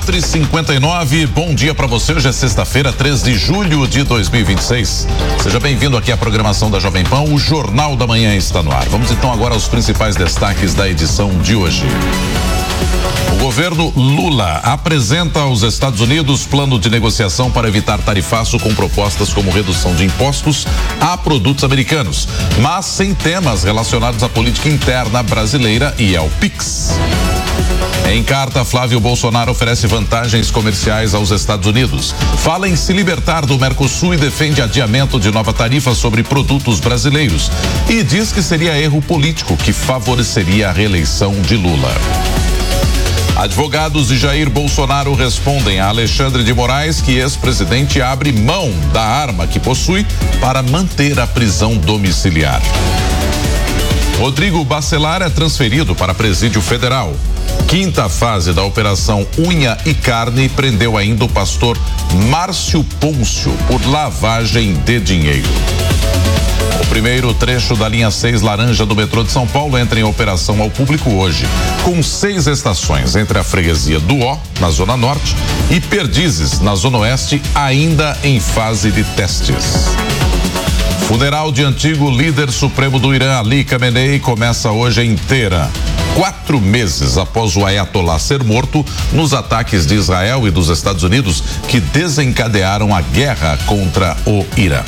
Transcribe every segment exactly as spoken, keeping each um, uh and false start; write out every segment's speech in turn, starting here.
quatro e cinquenta e nove, bom dia para você. Hoje é sexta-feira, três de julho de dois mil e vinte e seis. Seja bem-vindo aqui à programação da Jovem Pan. O Jornal da Manhã está no ar. Vamos então agora aos principais destaques da edição de hoje. O governo Lula apresenta aos Estados Unidos plano de negociação para evitar tarifaço com propostas como redução de impostos a produtos americanos, mas sem temas relacionados à política interna brasileira e ao Pix. Em carta, Flávio Bolsonaro oferece vantagens comerciais aos Estados Unidos. Fala em se libertar do Mercosul e defende adiamento de nova tarifa sobre produtos brasileiros. E diz que seria erro político que favoreceria a reeleição de Lula. Advogados de Jair Bolsonaro respondem a Alexandre de Moraes que ex-presidente abre mão da arma que possui para manter a prisão domiciliar. Rodrigo Bacelar é transferido para presídio federal. Quinta fase da Operação Unha e Carne prendeu ainda o pastor Márcio Pôncio por lavagem de dinheiro. O primeiro trecho da linha seis laranja do metrô de São Paulo entra em operação ao público hoje, com seis estações entre a freguesia do Ó, na Zona Norte, e Perdizes, na Zona Oeste, ainda em fase de testes. Funeral de antigo líder supremo do Irã, Ali Khamenei, começa hoje em Teherã. Quatro meses após o Ayatollah ser morto nos ataques de Israel e dos Estados Unidos que desencadearam a guerra contra o Irã.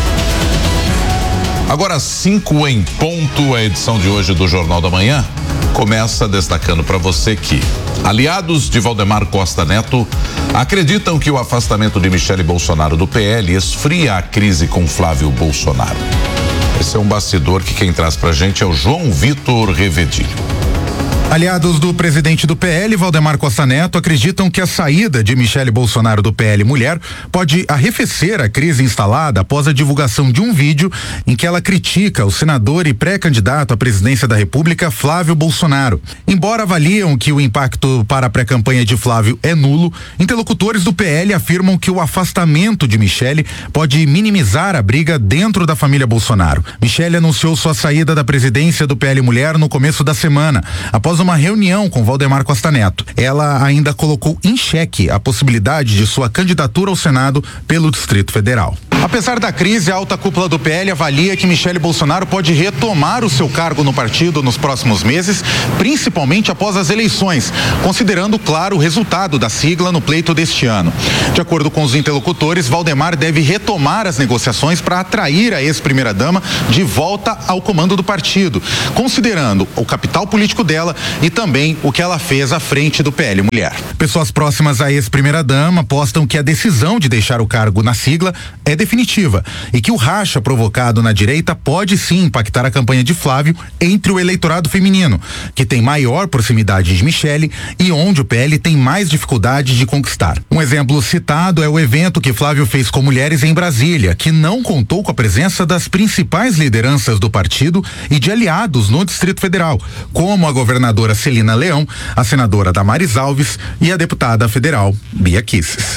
Agora, cinco em ponto, a edição de hoje do Jornal da Manhã começa destacando para você que aliados de Valdemar Costa Neto acreditam que o afastamento de Michele Bolsonaro do P L esfria a crise com Flávio Bolsonaro. Esse é um bastidor que quem traz pra gente é o João Vitor Revedilho. Aliados do presidente do P L, Valdemar Costa Neto, acreditam que a saída de Michele Bolsonaro do P L Mulher pode arrefecer a crise instalada após a divulgação de um vídeo em que ela critica o senador e pré-candidato à presidência da República, Flávio Bolsonaro. Embora avaliam que o impacto para a pré-campanha de Flávio é nulo, interlocutores do P L afirmam que o afastamento de Michele pode minimizar a briga dentro da família Bolsonaro. Michele anunciou sua saída da presidência do P L Mulher no começo da semana, após uma reunião com Valdemar Costa Neto. Ela ainda colocou em xeque a possibilidade de sua candidatura ao Senado pelo Distrito Federal. Apesar da crise, a alta cúpula do P L avalia que Michele Bolsonaro pode retomar o seu cargo no partido nos próximos meses, principalmente após as eleições, considerando, claro, o resultado da sigla no pleito deste ano. De acordo com os interlocutores, Valdemar deve retomar as negociações para atrair a ex-primeira-dama de volta ao comando do partido, considerando o capital político dela e também o que ela fez à frente do P L Mulher. Pessoas próximas à ex-primeira-dama apostam que a decisão de deixar o cargo na sigla é definitiva e que o racha provocado na direita pode sim impactar a campanha de Flávio entre o eleitorado feminino, que tem maior proximidade de Michele e onde o P L tem mais dificuldade de conquistar. Um exemplo citado é o evento que Flávio fez com mulheres em Brasília, que não contou com a presença das principais lideranças do partido e de aliados no Distrito Federal, como a governadora Celina Leão, a senadora Damares Alves e a deputada federal Bia Kicis.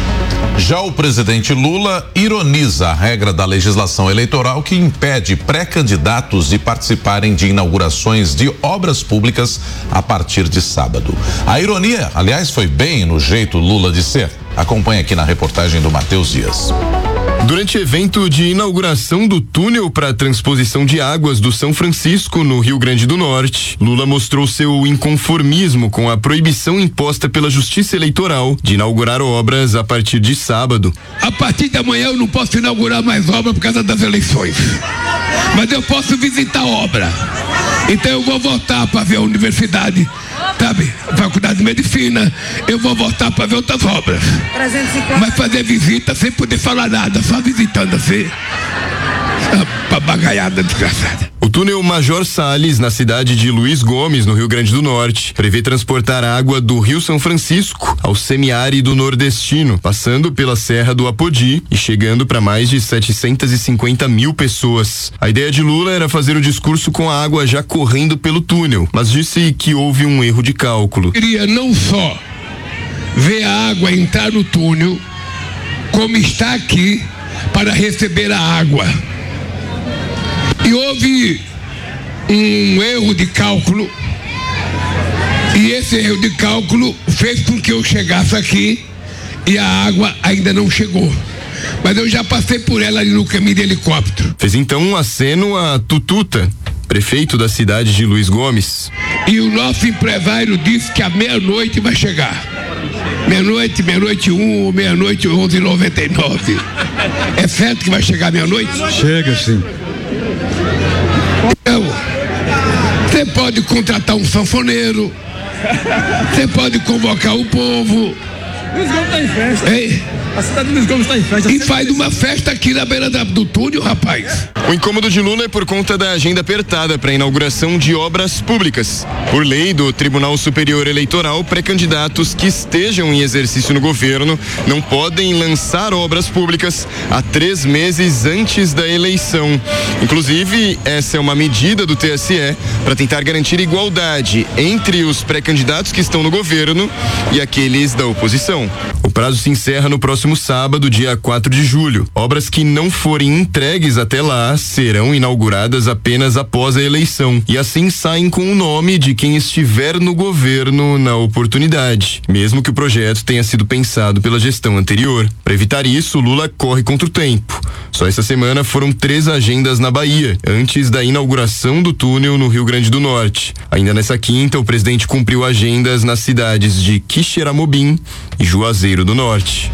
Já o presidente Lula ironiza a regra da legislação eleitoral que impede pré-candidatos de participarem de inaugurações de obras públicas a partir de sábado. A ironia, aliás, foi bem no jeito Lula de ser. Acompanhe aqui na reportagem do Matheus Dias. Durante evento de inauguração do túnel para transposição de águas do São Francisco, no Rio Grande do Norte, Lula mostrou seu inconformismo com a proibição imposta pela Justiça Eleitoral de inaugurar obras a partir de sábado. A partir de amanhã eu não posso inaugurar mais obra por causa das eleições, mas eu posso visitar a obra. Então eu vou voltar para ver a universidade, sabe? Faculdade de Medicina, eu vou voltar para ver outras obras. Mas fazer visita sem poder falar nada, só visitando assim. Papagaiada desgraçada. O túnel Major Salles, na cidade de Luiz Gomes, no Rio Grande do Norte, prevê transportar água do Rio São Francisco ao semiárido nordestino, passando pela Serra do Apodi e chegando para mais de setecentas e cinquenta mil pessoas. A ideia de Lula era fazer o discurso com a água já correndo pelo túnel, mas disse que houve um erro de cálculo. Queria não só ver a água entrar no túnel, como está aqui para receber a água. E houve um erro de cálculo E esse erro de cálculo fez com que eu chegasse aqui e a água ainda não chegou. Mas eu já passei por ela ali no caminho de helicóptero. Fez então um aceno a Tututa, prefeito da cidade de Luiz Gomes. E o nosso empresário disse que à meia-noite vai chegar. Meia-noite, meia-noite um, meia-noite onze e noventa e nove. É certo que vai chegar meia-noite? Chega, sim. Então, você pode contratar um sanfoneiro, você pode convocar o povo. Luiz Gomes está em festa. Ei. A cidade de Luiz Gomes está em festa. E faz uma festa aqui na beira da, do túnel, rapaz. O incômodo de Lula é por conta da agenda apertada para a inauguração de obras públicas. Por lei do Tribunal Superior Eleitoral, pré-candidatos que estejam em exercício no governo não podem lançar obras públicas há três meses antes da eleição. Inclusive, essa é uma medida do T S E para tentar garantir igualdade entre os pré-candidatos que estão no governo e aqueles da oposição. O prazo se encerra no próximo sábado, dia quatro de julho. Obras que não forem entregues até lá serão inauguradas apenas após a eleição e assim saem com o nome de quem estiver no governo na oportunidade, mesmo que o projeto tenha sido pensado pela gestão anterior. Para evitar isso, Lula corre contra o tempo. Só essa semana foram três agendas na Bahia, antes da inauguração do túnel no Rio Grande do Norte. Ainda nessa quinta, o presidente cumpriu agendas nas cidades de Quixeramobim e Juazeiro do Norte.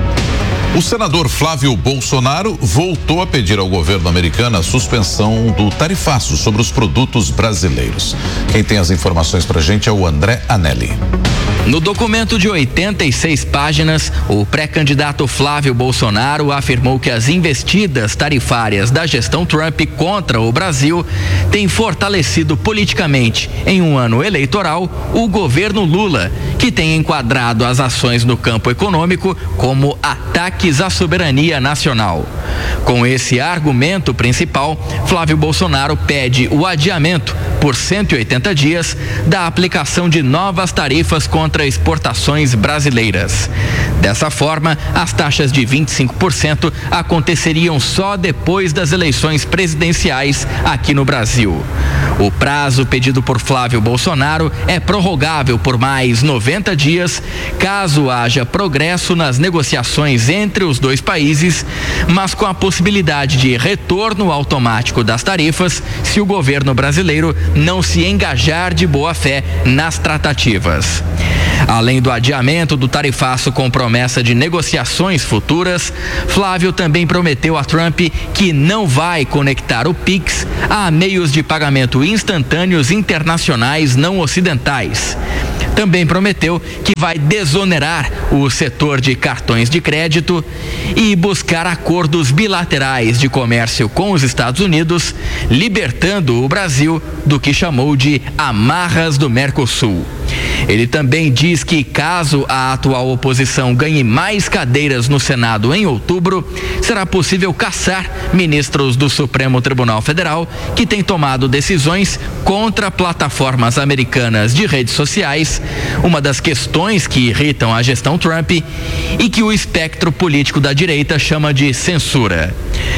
O senador Flávio Bolsonaro voltou a pedir ao governo americano a suspensão do tarifaço sobre os produtos brasileiros. Quem tem as informações pra gente é o André Anelli. No documento de oitenta e seis páginas, o pré-candidato Flávio Bolsonaro afirmou que as investidas tarifárias da gestão Trump contra o Brasil têm fortalecido politicamente, em um ano eleitoral, o governo Lula, que tem enquadrado as ações no campo econômico como ataques à soberania nacional. Com esse argumento principal, Flávio Bolsonaro pede o adiamento por cento e oitenta dias da aplicação de novas tarifas contra exportações brasileiras. Dessa forma, as taxas de vinte e cinco por cento aconteceriam só depois das eleições presidenciais aqui no Brasil. O prazo pedido por Flávio Bolsonaro é prorrogável por mais noventa dias, caso haja progresso nas negociações entre os dois países, mas com a possibilidade de retorno automático das tarifas se o governo brasileiro não se engajar de boa fé nas tratativas. Além do adiamento do tarifaço com promessa de negociações futuras, Flávio também prometeu a Trump que não vai conectar o Pix a meios de pagamento instantâneos internacionais não ocidentais. Também prometeu que vai desonerar o setor de cartões de crédito e buscar acordos bilaterais de comércio com os Estados Unidos, libertando o Brasil do que chamou de amarras do Mercosul. Ele também diz que, caso a atual oposição ganhe mais cadeiras no Senado em outubro, será possível caçar ministros do Supremo Tribunal Federal que têm tomado decisões contra plataformas americanas de redes sociais, uma das questões que irritam a gestão Trump e que o espectro político da direita chama de censura.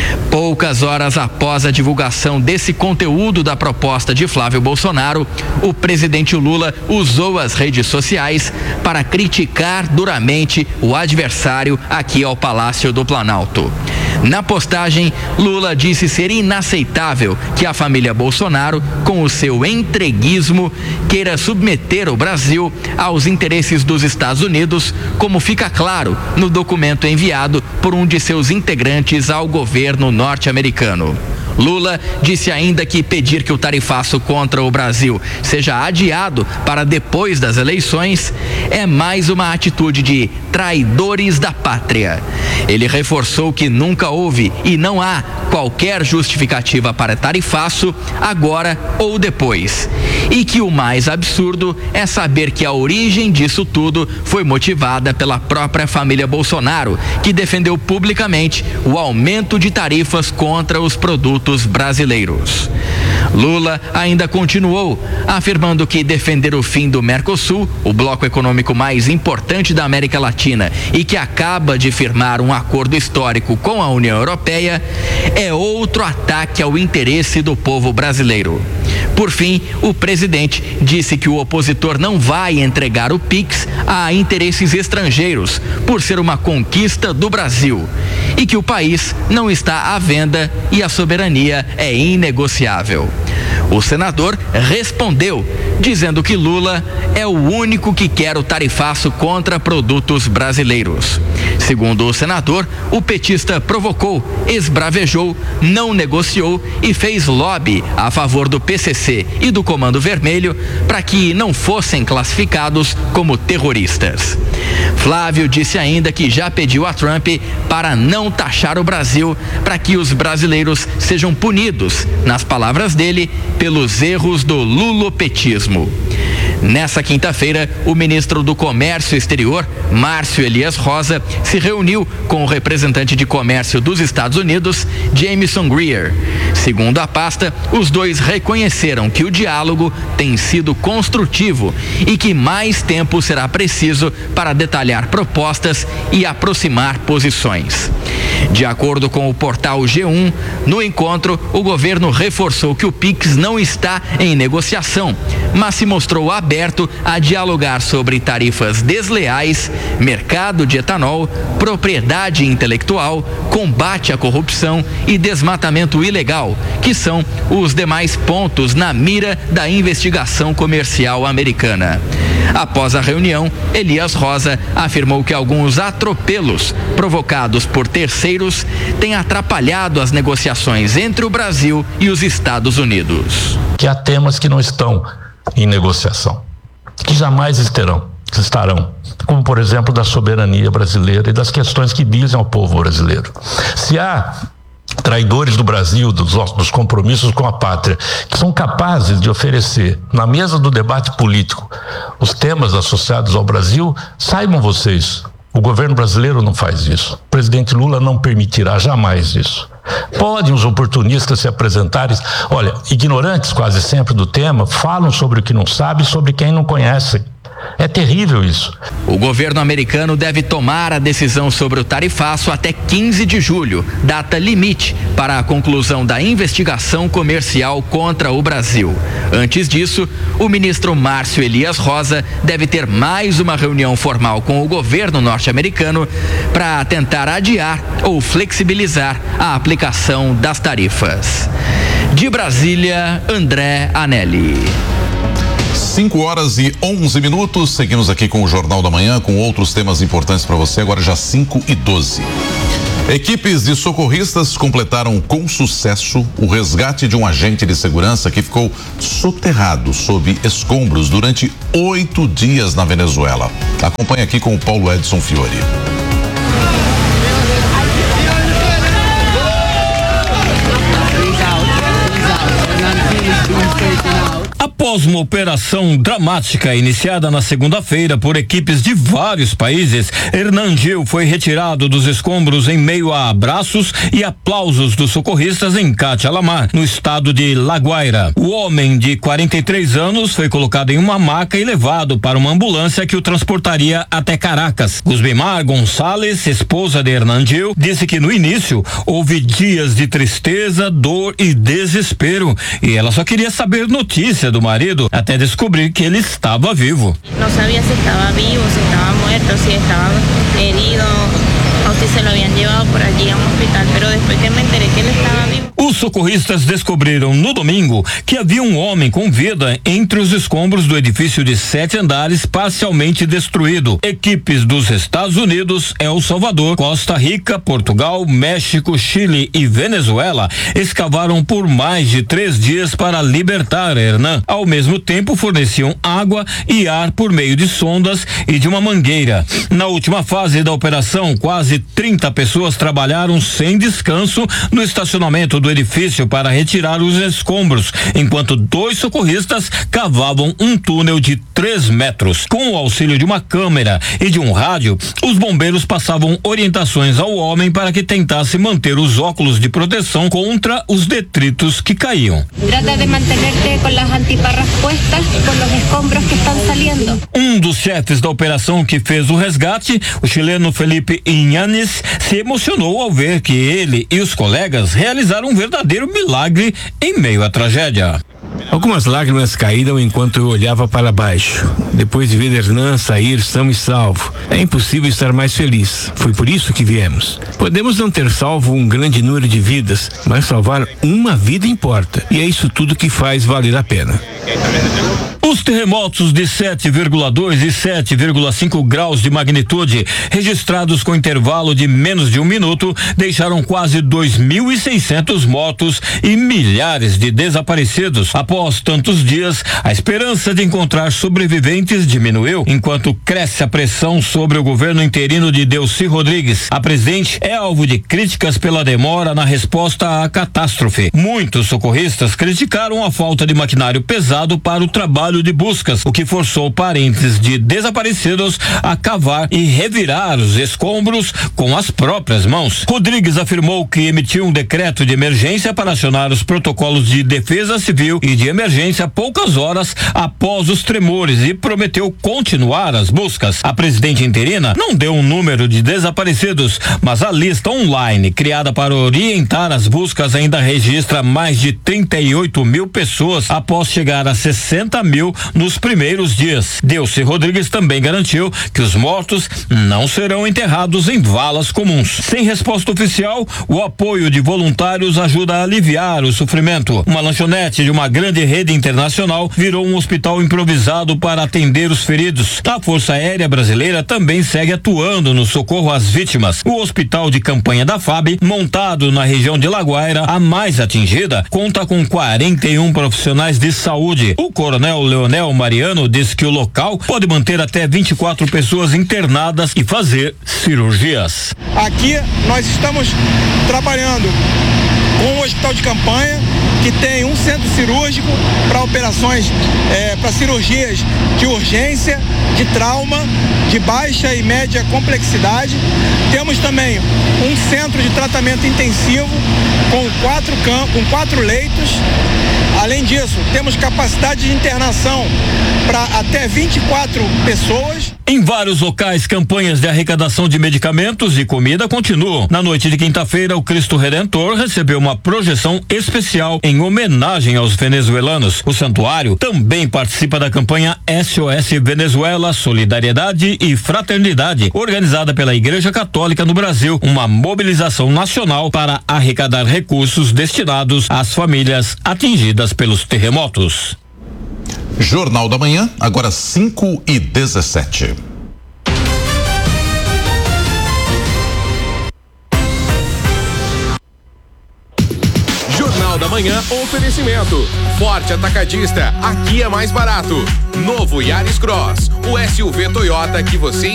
Poucas horas após a divulgação desse conteúdo da proposta de Flávio Bolsonaro, o presidente Lula usou as redes sociais para criticar duramente o adversário aqui ao Palácio do Planalto. Na postagem, Lula disse ser inaceitável que a família Bolsonaro, com o seu entreguismo, queira submeter o Brasil aos interesses dos Estados Unidos, como fica claro no documento enviado por um de seus integrantes ao governo norte-americano. Lula disse ainda que pedir que o tarifaço contra o Brasil seja adiado para depois das eleições é mais uma atitude de traidores da pátria. Ele reforçou que nunca houve e não há qualquer justificativa para tarifaço agora ou depois. E que o mais absurdo é saber que a origem disso tudo foi motivada pela própria família Bolsonaro, que defendeu publicamente o aumento de tarifas contra os produtos brasileiros. Lula ainda continuou afirmando que defender o fim do Mercosul, o bloco econômico mais importante da América Latina, Latina e que acaba de firmar um acordo histórico com a União Europeia, é outro ataque ao interesse do povo brasileiro. Por fim, o presidente disse que o opositor não vai entregar o Pix a interesses estrangeiros, por ser uma conquista do Brasil, e que o país não está à venda e a soberania é inegociável. O senador respondeu, dizendo que Lula é o único que quer o tarifaço contra produtos brasileiros. Segundo o senador, o petista provocou, esbravejou, não negociou e fez lobby a favor do P C C e do Comando Vermelho para que não fossem classificados como terroristas. Flávio disse ainda que já pediu a Trump para não taxar o Brasil, para que os brasileiros sejam punidos, nas palavras dele, pelos erros do lulopetismo. Nessa quinta-feira, o ministro do Comércio Exterior, Márcio Elias Rosa, se reuniu com o representante de comércio dos Estados Unidos, Jameson Greer. Segundo a pasta, os dois reconheceram que o diálogo tem sido construtivo e que mais tempo será preciso para detalhar propostas e aproximar posições. De acordo com o portal G um, no encontro, o governo reforçou que o Pix não está em negociação, mas se mostrou aberto a dialogar sobre tarifas desleais, mercado de etanol, propriedade intelectual, combate à corrupção e desmatamento ilegal, que são os demais pontos na mira da investigação comercial americana. Após a reunião, Elias Rosa afirmou que alguns atropelos provocados por terceiros têm atrapalhado as negociações entre o Brasil e os Estados Unidos. Que há temas que não estão em negociação, que jamais estarão, estarão, como por exemplo da soberania brasileira e das questões que dizem ao povo brasileiro. Se há traidores do Brasil, dos, dos compromissos com a pátria, que são capazes de oferecer na mesa do debate político os temas associados ao Brasil, saibam vocês, o governo brasileiro não faz isso. O presidente Lula não permitirá jamais isso. Podem os oportunistas se apresentarem, olha, ignorantes quase sempre do tema, falam sobre o que não sabem, sobre quem não conhece. É terrível isso. O governo americano deve tomar a decisão sobre o tarifaço até quinze de julho, data limite para a conclusão da investigação comercial contra o Brasil. Antes disso, o ministro Márcio Elias Rosa deve ter mais uma reunião formal com o governo norte-americano para tentar adiar ou flexibilizar a aplicação das tarifas. De Brasília, André Anelli. cinco horas e onze minutos, seguimos aqui com o Jornal da Manhã, com outros temas importantes para você, agora já cinco e doze. Equipes de socorristas completaram com sucesso o resgate de um agente de segurança que ficou soterrado sob escombros durante oito dias na Venezuela. Acompanhe aqui com o Paulo Edson Fiore. Após uma operação dramática iniciada na segunda-feira por equipes de vários países, Hernan Gil foi retirado dos escombros em meio a abraços e aplausos dos socorristas em Cacha-Lamar, no estado de La Guaira. O homem de quarenta e três anos foi colocado em uma maca e levado para uma ambulância que o transportaria até Caracas. Gusbimar Gonçalves, esposa de Hernan Gil, disse que no início houve dias de tristeza, dor e desespero e ela só queria saber notícia do marido até descobrir que ele estava vivo. Não sabia se estava vivo, se estava morto, se estava herido ou se se lo habían llevado por allí a um hospital, pero depois que me enterei que ele estava vivo. Os socorristas descobriram no domingo que havia um homem com vida entre os escombros do edifício de sete andares parcialmente destruído. Equipes dos Estados Unidos, El Salvador, Costa Rica, Portugal, México, Chile e Venezuela escavaram por mais de três dias para libertar Hernan. Ao mesmo tempo, forneciam água e ar por meio de sondas e de uma mangueira. Na última fase da operação, quase trinta pessoas trabalharam sem descanso no estacionamento do edifício para retirar os escombros, enquanto dois socorristas cavavam um túnel de três metros. Com o auxílio de uma câmera e de um rádio, os bombeiros passavam orientações ao homem para que tentasse manter os óculos de proteção contra os detritos que caíam. Trata de mantenerte com as antiparras puestas com os escombros que estão saliendo. Um dos chefes da operação que fez o resgate, o chileno Felipe Inhanes, se emocionou ao ver que ele e os colegas realizaram um verdadeiro milagre em meio à tragédia. Algumas lágrimas caíram enquanto eu olhava para baixo. Depois de ver Hernan sair são e salvo, é impossível estar mais feliz. Foi por isso que viemos. Podemos não ter salvo um grande número de vidas, mas salvar uma vida importa. E é isso tudo que faz valer a pena. Os terremotos de sete vírgula dois e sete vírgula cinco graus de magnitude, registrados com intervalo de menos de um minuto, deixaram quase dois mil e seiscentos mortos e milhares de desaparecidos. Após tantos dias, a esperança de encontrar sobreviventes diminuiu, enquanto cresce a pressão sobre o governo interino de Delcy Rodrigues. A presidente é alvo de críticas pela demora na resposta à catástrofe. Muitos socorristas criticaram a falta de maquinário pesado para o trabalho de buscas, o que forçou parentes de desaparecidos a cavar e revirar os escombros com as próprias mãos. Rodrigues afirmou que emitiu um decreto de emergência para acionar os protocolos de defesa civil e de emergência poucas horas após os tremores e prometeu continuar as buscas. A presidente interina não deu um número de desaparecidos, mas a lista online criada para orientar as buscas ainda registra mais de trinta e oito mil pessoas após chegar a sessenta mil nos primeiros dias. Delcy Rodrigues também garantiu que os mortos não serão enterrados em valas comuns. Sem resposta oficial, o apoio de voluntários ajuda a aliviar o sofrimento. Uma lanchonete de uma grande rede internacional virou um hospital improvisado para atender os feridos. A Força Aérea Brasileira também segue atuando no socorro às vítimas. O hospital de campanha da F A B, montado na região de Laguaira, a mais atingida, conta com quarenta e um profissionais de saúde. O coronel Leonel Mariano diz que o local pode manter até vinte e quatro pessoas internadas e fazer cirurgias. Aqui nós estamos trabalhando com o hospital de campanha, que tem um centro cirúrgico para operações, é, para cirurgias de urgência, de trauma, de baixa e média complexidade. Temos também um centro de tratamento intensivo com quatro, cam- com quatro leitos. Além disso, temos capacidade de internação para até vinte e quatro pessoas. Em vários locais, campanhas de arrecadação de medicamentos e comida continuam. Na noite de quinta-feira, o Cristo Redentor recebeu uma projeção especial em homenagem aos venezuelanos. O santuário também participa da campanha S O S Venezuela Solidariedade e Fraternidade, organizada pela Igreja Católica no Brasil, uma mobilização nacional para arrecadar recursos destinados às famílias atingidas pelos terremotos. Jornal da Manhã, agora cinco e dezessete. Jornal da Manhã, oferecimento. Forte Atacadista, aqui é mais barato. Novo Yaris Cross, o S U V Toyota que você